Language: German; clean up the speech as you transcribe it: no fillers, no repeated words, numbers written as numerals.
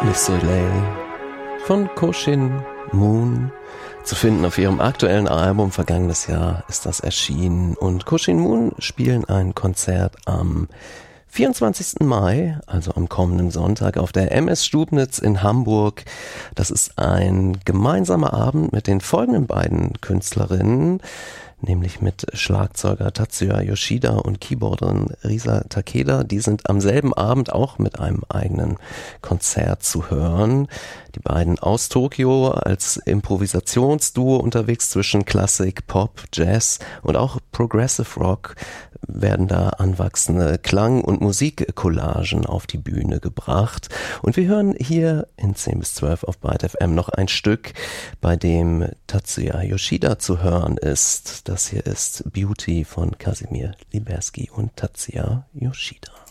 Le Soleil von Koshin Moon. Zu finden auf ihrem aktuellen Album, vergangenes Jahr ist das erschienen. Und Koshin Moon spielen ein Konzert am 24. Mai, also am kommenden Sonntag, auf der MS Stubnitz in Hamburg. Das ist ein gemeinsamer Abend mit den folgenden beiden Künstlerinnen, nämlich mit Schlagzeuger Tatsuya Yoshida und Keyboarderin Risa Takeda. Die sind am selben Abend auch mit einem eigenen Konzert zu hören. Die beiden aus Tokio als Improvisationsduo unterwegs zwischen Klassik, Pop, Jazz und auch Progressive Rock werden da anwachsende Klang- und Musikcollagen auf die Bühne gebracht. Und wir hören hier in 10 bis 12 auf Byte FM noch ein Stück, bei dem Tatsuya Yoshida zu hören ist. Das hier ist Beauty von Kasimir Liberski und Tatsuya Yoshida.